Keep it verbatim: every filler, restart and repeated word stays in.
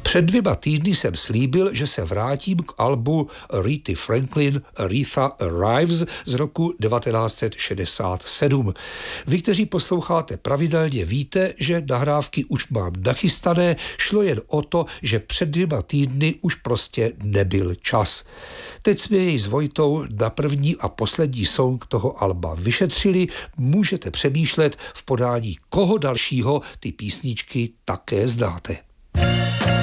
Před dvěma týdny jsem slíbil, že se vrátím k albu Arethy Franklin Aretha Arrives z roku devatenáct set šedesát sedm. Vy, kteří posloucháte pravidelně, víte, že nahrávky už mám nachystané, šlo jen o to, že před dvěma týdny už prostě nebyl čas. Teď jsme jej s Vojtou na první a poslední song toho alba vyšetřili, můžete přemýšlet v podání koho dalšího ty písničky také znáte.